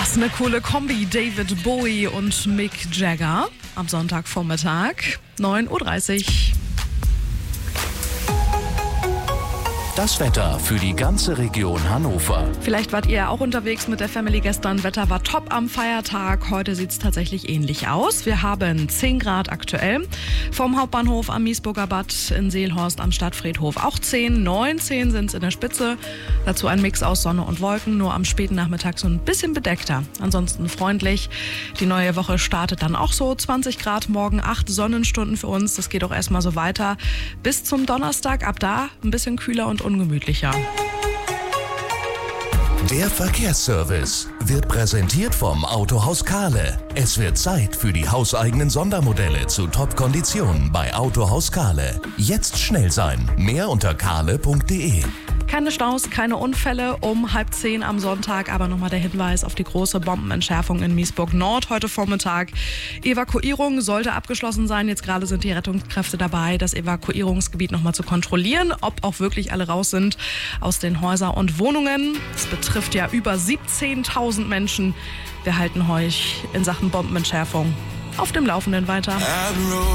Was eine coole Kombi, David Bowie und Mick Jagger am Sonntagvormittag, 9:30 Uhr. Das Wetter für die ganze Region Hannover. Vielleicht wart ihr auch unterwegs mit der Family gestern. Wetter war top am Feiertag. Heute sieht es tatsächlich ähnlich aus. Wir haben 10 Grad aktuell. Vom Hauptbahnhof am Miesburger Bad in Seelhorst am Stadtfriedhof auch 10. 19 sind es in der Spitze. Dazu ein Mix aus Sonne und Wolken. Nur am späten Nachmittag so ein bisschen bedeckter. Ansonsten freundlich. Die neue Woche startet dann auch so. 20 Grad, morgen 8 Sonnenstunden für uns. Das geht auch erstmal so weiter. Bis zum Donnerstag. Ab da ein bisschen kühler und ungemütlicher. Der Verkehrsservice wird präsentiert vom Autohaus Kahle. Es wird Zeit für die hauseigenen Sondermodelle zu Top-Konditionen bei Autohaus Kahle. Jetzt schnell sein. Mehr unter kahle.de. Keine Staus, keine Unfälle um 9:30 am Sonntag. Aber nochmal der Hinweis auf die große Bombenentschärfung in Miesburg Nord heute Vormittag. Evakuierung sollte abgeschlossen sein. Jetzt gerade sind die Rettungskräfte dabei, das Evakuierungsgebiet nochmal zu kontrollieren, ob auch wirklich alle raus sind aus den Häusern und Wohnungen. Das betrifft ja über 17.000 Menschen. Wir halten euch in Sachen Bombenentschärfung auf dem Laufenden weiter.